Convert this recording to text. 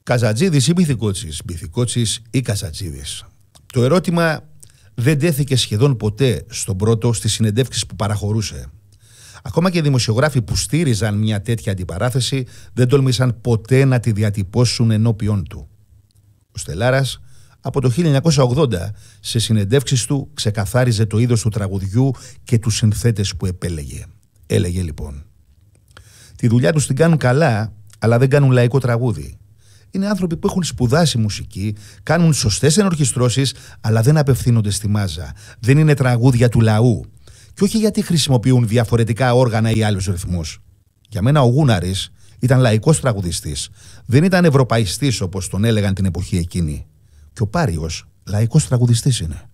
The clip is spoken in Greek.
Καζατζίδης ή Μπιθικότσης, Μπιθικότσης ή Καζατζίδης. Το ερώτημα δεν τέθηκε σχεδόν ποτέ στον πρώτο στις συνεντεύξεις που παραχωρούσε. Ακόμα και οι δημοσιογράφοι που στήριζαν μια τέτοια αντιπαράθεση δεν τόλμησαν ποτέ να τη διατυπώσουν ενώπιον του. Ο Στελάρας από το 1980 σε συνεντεύξεις του ξεκαθάριζε το είδος του τραγουδιού και τους συνθέτες που επέλεγε. Έλεγε λοιπόν: «Τη δουλειά τους την κάνουν καλά, αλλά δεν κάνουν λαϊκό τραγούδι. Είναι άνθρωποι που έχουν σπουδάσει μουσική, κάνουν σωστές ενορχιστρώσεις, αλλά δεν απευθύνονται στη μάζα. Δεν είναι τραγούδια του λαού. Και όχι γιατί χρησιμοποιούν διαφορετικά όργανα ή άλλους ρυθμούς. Για μένα ο Γούναρης ήταν λαϊκός τραγουδιστής. Δεν ήταν ευρωπαϊστής όπως τον έλεγαν την εποχή εκείνη. Και ο Πάριος λαϊκός τραγουδιστής είναι».